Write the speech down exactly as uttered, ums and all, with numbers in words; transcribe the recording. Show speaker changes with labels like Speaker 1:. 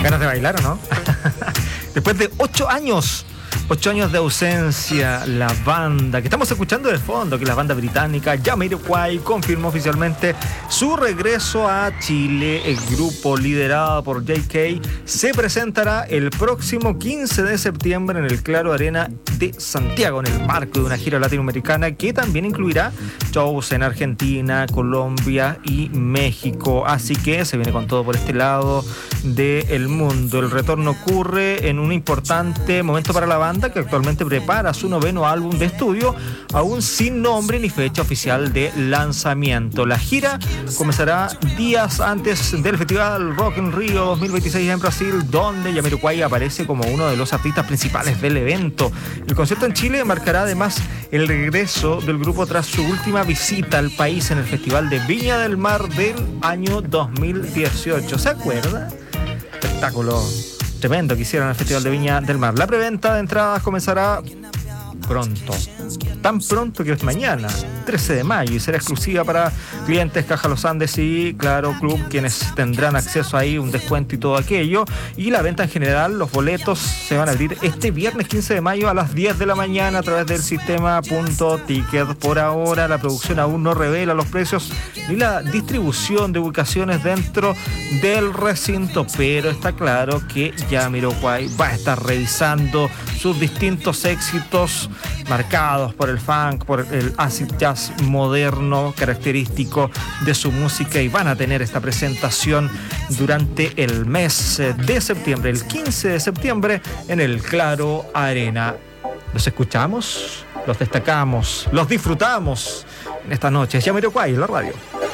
Speaker 1: ¿Ganas de bailar o no? Después de ocho años, ocho años de ausencia, la banda que estamos escuchando de fondo, que es la banda británica Jamiroquai, confirmó oficialmente su regreso a Chile. El grupo liderado por J K se presentará el próximo quince de septiembre en el Claro Arena de Santiago, en el marco de una gira latinoamericana que también incluirá shows en Argentina, Colombia y México. Así que se viene con todo por este lado del mundo. El retorno ocurre en un importante momento para la banda, que actualmente prepara su noveno álbum de estudio, aún sin nombre ni fecha oficial de lanzamiento. La gira comenzará días antes del Festival Rock in Rio dos mil veintiséis en Brasil, donde Jamiroquai aparece como uno de los artistas principales del evento. El concierto en Chile marcará además el regreso del grupo tras su última visita al país en el Festival de Viña del Mar del año dos mil dieciocho. ¿Se acuerda? Espectáculo tremendo que hicieron en el Festival de Viña del Mar. La preventa de entradas comenzará pronto, tan pronto que es mañana, trece de mayo, y será exclusiva para clientes Caja Los Andes y Claro Club, quienes tendrán acceso ahí, un descuento y todo aquello. Y la venta en general, los boletos se van a abrir este viernes quince de mayo a las diez de la mañana a través del sistema Punto Ticket. Por ahora la producción aún no revela los precios ni la distribución de ubicaciones dentro del recinto, pero está claro que Jamiroquai va a estar revisando sus distintos éxitos marcados por el funk, por el acid jazz moderno característico de su música, y van a tener esta presentación durante el mes de septiembre, el quince de septiembre, en el Claro Arena. Los escuchamos, los destacamos, los disfrutamos en esta noche. Jamiroquai en la radio.